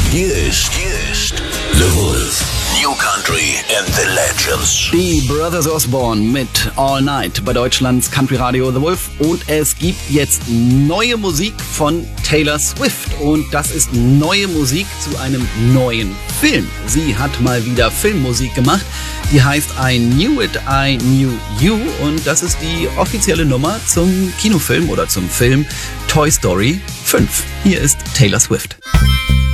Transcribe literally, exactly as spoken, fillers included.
Hier ist, hier ist The Wolf. New Country and the Legends. Die Brothers Osborne mit All Night bei Deutschlands Country Radio The Wolf. Und es gibt jetzt neue Musik von Taylor Swift. Und das ist neue Musik zu einem neuen Film. Sie hat mal wieder Filmmusik gemacht. Die heißt I Knew It, I Knew You. Und das ist die offizielle Nummer zum Kinofilm oder zum Film Toy Story fünf. Hier ist Taylor Swift.